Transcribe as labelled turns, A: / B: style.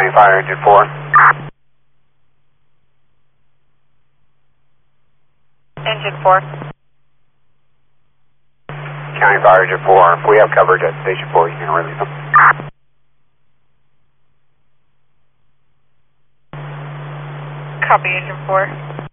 A: County Fire Engine 4.
B: Engine 4.
A: County Fire Engine 4. We have coverage at Station 4. You can release them.
B: Copy, Engine 4.